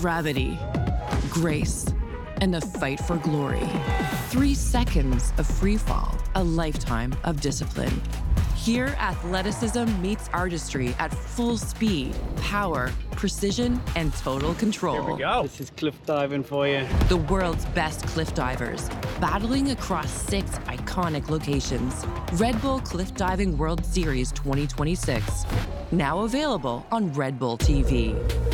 gravity, grace, and a fight for glory. 3 seconds of free fall, a lifetime of discipline. Here, athleticism meets artistry at full speed, power, precision, and total control. Here we go. This is cliff diving for you. The world's best cliff divers, battling across 6 iconic locations. Red Bull Cliff Diving World Series 2026, now available on Red Bull TV.